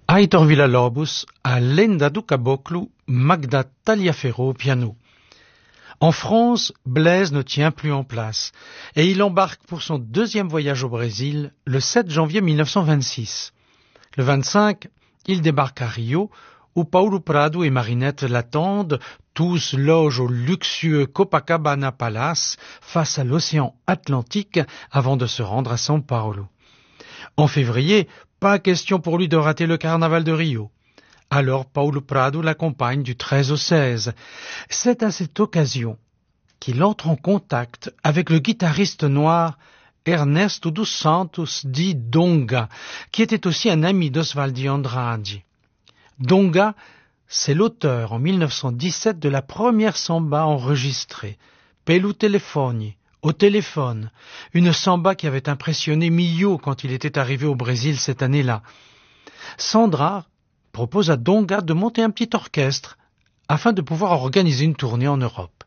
Aitor Villalobos a Lenda du Caboclo, Magda Taliaferro au piano. En France, Blaise ne tient plus en place et il embarque pour son deuxième voyage au Brésil le 7 janvier 1926. Le 25, il débarque à Rio où Paulo Prado et Marinette l'attendent, tous logent au luxueux Copacabana Palace face à l'océan Atlantique avant de se rendre à São Paulo. En février, pas question pour lui de rater le carnaval de Rio. Alors Paulo Prado l'accompagne du 13 au 16. C'est à cette occasion qu'il entre en contact avec le guitariste noir Ernesto dos Santos dit Donga, qui était aussi un ami d'Oswaldi Andrade. Donga, c'est l'auteur en 1917 de la première samba enregistrée, Pelo Telefone, au téléphone, une samba qui avait impressionné Milhaud quand il était arrivé au Brésil cette année-là. Sandra propose à Donga de monter un petit orchestre afin de pouvoir organiser une tournée en Europe.